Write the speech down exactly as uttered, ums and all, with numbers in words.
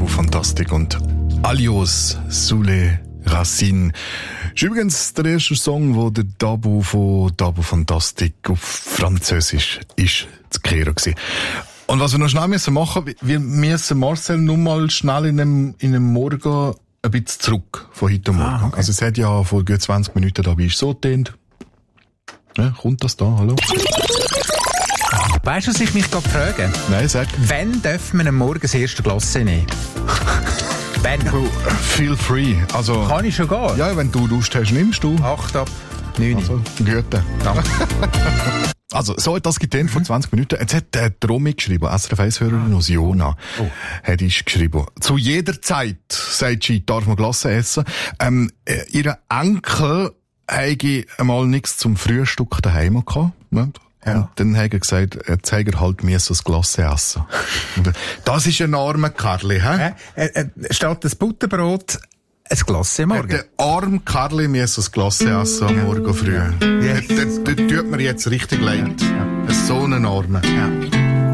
Fantastic und Alios sous les Racines. Das ist übrigens der erste Song, wo der Dabu von Dabu Fantastic auf Französisch ist zu hören war. Und was wir noch schnell müssen machen, wir müssen Marcel nur mal schnell in einem, in einem Morgen ein bisschen zurück von heute Morgen. Ah, okay. Also es hat ja vor gut zwanzig Minuten dabei ist so getönt. Ja, kommt das da? Hallo? Weißt du, was ich mich gerade frage? Nein, sag. Wann dürfen wir am Morgen das erste Glas nehmen? Wenn? Du, feel free. Also, kann ich schon gehen? Ja, wenn du Lust hast, nimmst du. Acht ab neun. Also, Güte. Danke. Also, so hat das getan vor zwanzig Minuten. Jetzt hat der Romy geschrieben, S R F eins-Hörerin aus Jona, oh. hat ich geschrieben. Zu jeder Zeit, sagt sie, darf man Glasse essen. Ähm, äh, ihre Enkel habe einmal nichts zum Frühstück daheim gehabt. Ne? Ja. Und dann hat er gesagt, jetzt hat er halt mir so ein Glasse essen. Das ist ein armer Karli, hä? Äh, äh, statt das Butterbrot, ein Glasse morgen. Der arme Karli muss ein Glasse essen am Morgen früh. Yes. Das tut mir jetzt richtig leid. Ja. So einen Armen. Ja.